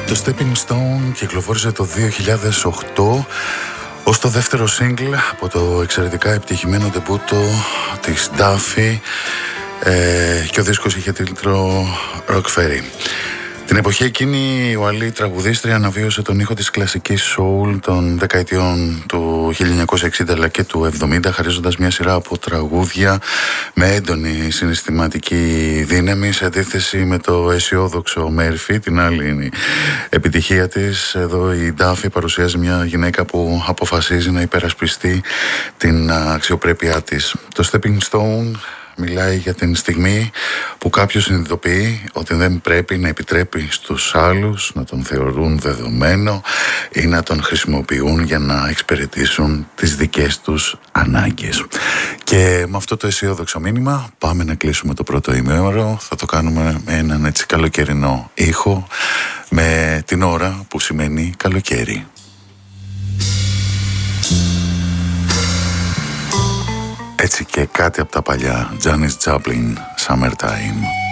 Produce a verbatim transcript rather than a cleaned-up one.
Το Stepping Stone κυκλοφόρησε το δύο χιλιάδες οκτώ ως το δεύτερο single από το εξαιρετικά επιτυχημένο ντεμπούτο της Duffy, ε, και ο δίσκος είχε τίτλο Rock Ferry. Την εποχή εκείνη η Ουαλή τραγουδίστρια αναβίωσε τον ήχο της κλασικής soul των δεκαετιών του χίλια εννιακόσια εξήντα αλλά και του εβδομήντα, χαρίζοντας μια σειρά από τραγούδια με έντονη συναισθηματική δύναμη, σε αντίθεση με το αισιόδοξο Μέρφυ, την άλλη επιτυχία της. Εδώ η Duffy παρουσιάζει μια γυναίκα που αποφασίζει να υπερασπιστεί την αξιοπρέπειά της. Το Stepping Stone μιλάει για την στιγμή που κάποιος συνειδητοποιεί ότι δεν πρέπει να επιτρέπει στους άλλους να τον θεωρούν δεδομένο ή να τον χρησιμοποιούν για να εξυπηρετήσουν τις δικές τους ανάγκες. Και με αυτό το αισιόδοξο μήνυμα πάμε να κλείσουμε το πρώτο ημέωρο. Θα το κάνουμε με έναν έτσι καλοκαιρινό ήχο, με την ώρα που σημαίνει καλοκαίρι. Έτσι και κάτι από τα παλιά, Janis Joplin, Summertime.